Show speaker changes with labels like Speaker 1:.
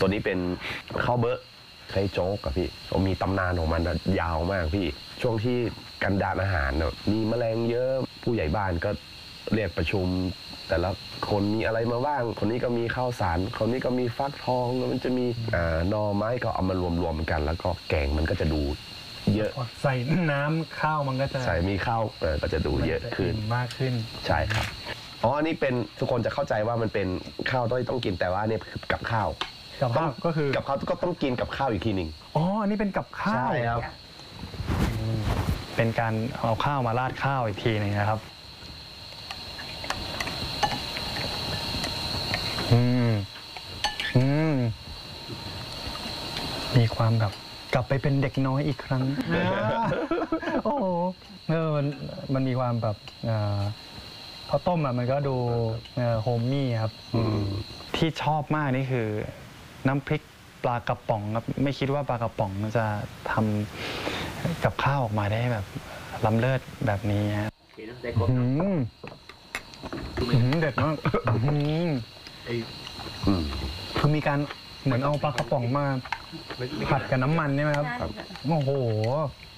Speaker 1: ตัวนี้เป็นข้าวเบอะไส้โจ๊กอะพี่มีตำนานของมันยาวมากพี่ช่วงที่กันดารอาหารมีแมลงเยอะผู้ใหญ่บ้านก็เรียกประชุมแต่ละคนมีอะไรมาบ้างคนนี้ก็มีข้าวสารคนนี้ก็มีฟักทองมันจะมีหน่อไม้ก็เอามารวมกันแล้วก็แกงมันก็จะดูเยอะ
Speaker 2: ใส่น้ำข้าวมันก็จะ
Speaker 1: ใส่มีข้าวก็จะดูเยอะขึ้น
Speaker 2: มากขึ้น
Speaker 1: ใช่ครับอันนี้เป็นทุกคนจะเข้าใจว่ามันเป็นข้าวต้องกินแต่ว่าเนี่ยกับข้าว
Speaker 2: ก็คือ
Speaker 1: กับข้าวก็ต้องกินกับข้าวอีกทีหนึ่ง
Speaker 2: อันนี้เป็นกับข้าว
Speaker 1: ใช่ครับ
Speaker 2: เป็นการเอาข้าวมาราดข้าวอีกทีนึงนะครับมีความแบบกลับไปเป็นเด็กน้อยอีกครั้งโอ้โหมันมีความแบบข้าวต้มมันก็ดูโฮมมี่ครับที่ชอบมากนี่คือน้ำพริกปลากระป๋องครับไม่คิดว่าปลากระป๋องมันจะทำกับข้าวออกมาได้แบบล้ำเลิศแบบนี้ฮะเด็ดมากคือมีการเหมือนเอาปลากระป๋องมาผัดกับน้ำมันใช่ไหมครับโอ้โห